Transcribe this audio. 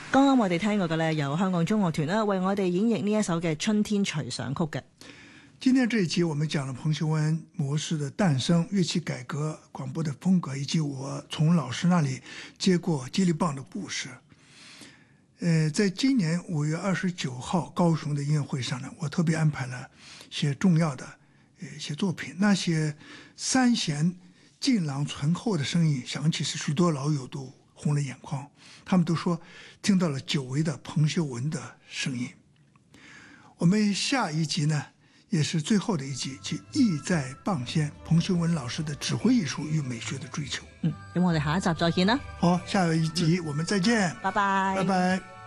剛剛我哋聽過嘅咧，由香港中樂團啦為我哋演繹呢一首嘅《春天隨想曲》嘅。 今天这一集我们讲了彭秀恩模式的诞生、乐器改革、广播的风格，以及我从老师那里接过接力棒的故事。在今年5月29号高雄的音乐会上呢，我特别安排了一些重要的一些作品，那些三弦劲朗醇厚的声音响起，使许多老友都红了眼眶，他们都说听到了久违的彭秀文的声音。我们下一集呢，也是最后的一集，即意在棒先，彭秀文老师的指挥艺术与美学的追求。 咁我哋下一集再見啦。 好，下一集我们再见， 拜拜， 拜拜。